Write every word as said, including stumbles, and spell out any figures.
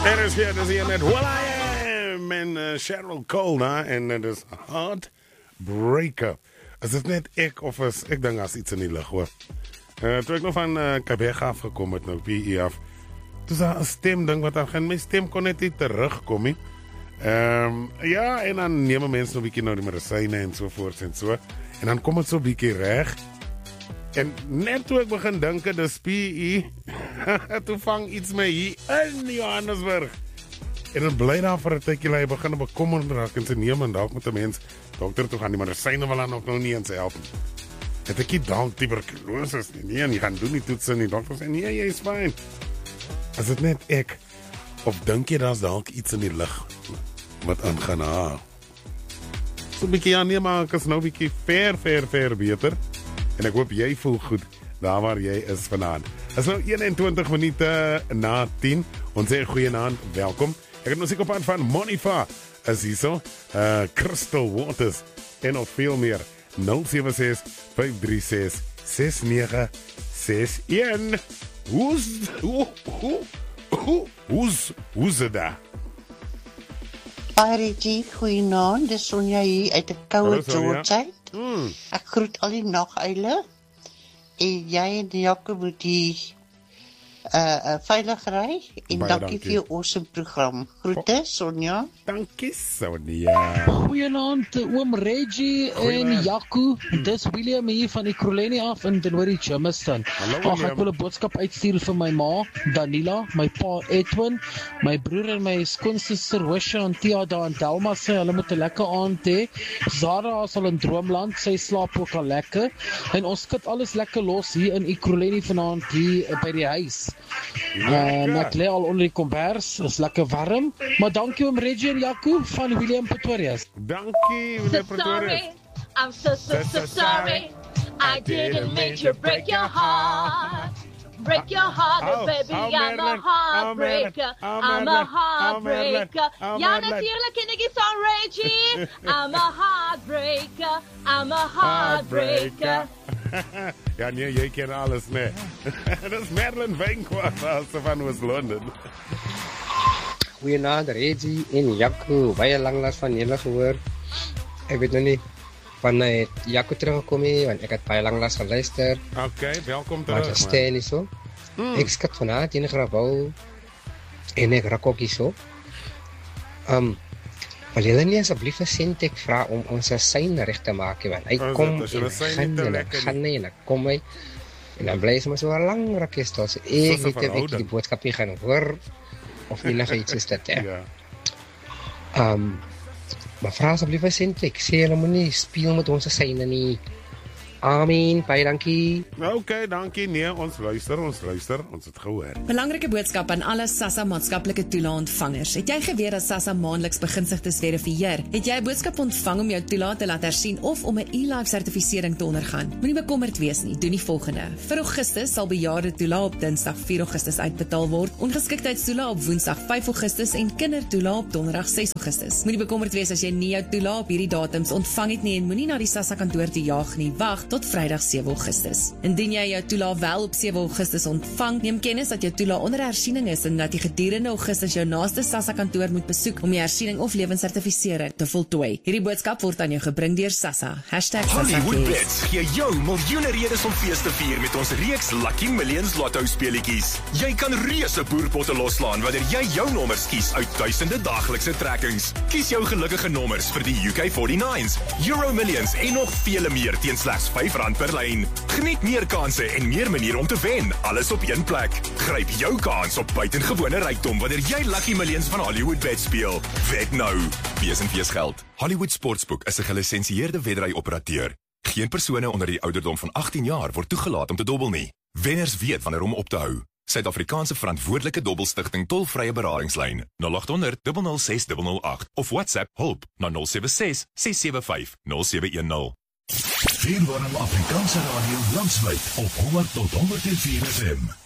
En is hier, dus hier met Will I Am en uh, Cheryl Cole, na, en het is Heartbreaker. Is het net ek of is, ek denk als iets in die lucht, hoor. Uh, toen ik nog van uh, Quebec afgekomen, nou P E af, toen zag een stem, denk wat aan, mijn stem kon net niet terugkomen. Um, ja, en dan nemen mensen een beetje nou die medicijnen enzovoort en zo. En dan komt het zo'n beetje recht. En net toen ik begin denken, de P E, toen vang iets mee hier in Johannesburg. En het blijft daar voor een tijdje, je begint bekommerd te raken. En ze nemen dat met de mens. Dokter, toe gaan die medicijnen wel aan ook nog niet eens helpen. Het is niet dank tuberculose. Nee, en je gaat doen die toetsen. Die dokter zei, nee, jij is fijn. Is het net ik? Of denk je dat er iets in die lucht wat aan gaan halen? Zo'n beetje aan, nee, maar ik is nou een beetje ver, ver, ver beter. En ik hoop jij voelt goed daar waar jij is vanavond. Het is nou eenentwintig minuten na tien. Ons zeg goedenavond, welkom. Ik heb muziek op aan van Monifa. Is hier zo. Uh, Crystal Waters. En nog veel meer. nul sewe ses vyf drie ses ses nege ses een. Hoe's... Hoe... Hoe... Hoe... Hoe's... Hoe's het daar? Hi Reggie, goedenavond. Dis Sonja hier uit de koude George uit. Hmm. Ek groet al die naguile. En jy en Jakob moet die uh, uh, veilig ry. En Baie dankie, dankie vir jou awesome program. Groete, Sonja. Dankie, Sonja. Goeienaand, oom Reggie en Jaco. Dis William hier van die Kroleni af in Dennery, Germiston. Ag, ek wil 'n boodskap uitstuur vir my ma, Danila, my pa Edwin, my broer en my skoonsister Wesha en Tia daar in Delma sê hulle moet 'n lekker aand hê. Zara is al in Droomland, sy slaap ook al lekker. En ons skud alles lekker los hier in Kroleni vanaand hier by die huis. En ek lê al onder die kombers, is lekker warm. Maar dankie oom Reggie en Jaco van William Pretoria. Dankie, William Pretoria. I'm so, so, so sorry. I didn't mean to break your heart. Break your heart, oh, baby, oh, I'm a heartbreaker. Oh, I'm a heartbreaker. Oh, ja, natuurlijk ken ik die song, Reggie. I'm a heartbreaker. I'm a heartbreaker. Ja, nee, jy ken alles, nee. Dat is Madeline Venkwaard, als van West-London. Goeienaand, Reggie en Jaco. Baie langlas van julle gehoor. Ek weet nou nie vanuit Jaco teruggekom hier, want ek het baie langlas geluister. Oké, okay, welkom terug. Maar het stel nie so. Mm. Ek skat vanuit in Grabouw en ek rak ook hier so. Um, wil julle nie asseblief een Sentec vra om ons sein recht te maak, want hy oh, kom dat, en gaan en hy gaan nie en hy kom hy en dan bly hy maar so lang rakjes tot. Ek weet nie, ek die boodskap nie gaan hoor of enige iets is dit, ja. Um, maar vra asseblief een Sentec, sê hulle moet nie speel met ons seine nie. Amen, baie dankie. Oké, okay, dankie. Nee, ons luister, ons luister, ons het gehoor. Belangrike boodskap aan alle SASSA maatskaplike toelaat ontvangers. Het jy geweet dat SASSA maandeliks beginsigtes verifieer? Het jy 'n boodskap ontvang om jou toelaat te laat hersien of om 'n e-life sertifisering te ondergaan? Moenie bekommerd wees nie, doen die volgende. Vir Augustus sal bejaarde toelaat op Dinsdag vier Augustus uitbetaal word, ongeskiktheidstoelaat op Woensdag vyf Augustus en kindertoelaat op Donderdag ses Augustus. Moenie bekommerd wees as jy nie jou toelaat op hierdie datums ontvang het nie en moenie na die SASSA kantoor toe jaag nie. Wag tot Vrydag sewe Augustus. Indien jy jou toelaat wel op sewe Augustus ontvang, neem kennis dat jou toelaat onder hersiening is en dat jy gedurende Augustus jou naaste SASSA kantoor moet besoek om die hersiening of lewenssertifisering te voltooi. Hierdie boodskap word aan jou gebring deur SASSA. Hashtag Hollywood Bets gee jou miljoene redes om fees te vier met ons reeks Lucky Millions Lotto speletjies. Jy kan reuse boerpotte loslaan wanneer jy jou nommers kies uit duisende daaglikse trekkings. Kies jou gelukkige nommers vir die U K forty-nines, Euro Millions en nog vele meer teen slegs vyf rand per lyn. Geniet meer kansse en meer maniere om te wen. Alles op een plek. Gryp jou kans op buitengewone rykdom wanneer jy Lucky Millions van Hollywood Bet speel. Wed nou. Wees en wees geld. Hollywood Sportsbook is 'n gelisensieerde wedry-operateur. Geen persone onder die ouderdom van agttien jaar word toegelaat om te dobbel nie. Wenners weet wanneer om op te hou. Suid-Afrikaanse verantwoordelike dobbelstigting tolvrye beradingslyn nul agt honderd nul nul ses nul nul agt of WhatsApp hulp na nul sewe ses ses sewe vyf nul sewe een nul. Vierwarm Afrikaanse radio landwyd op honderd tot honderd en vier F M.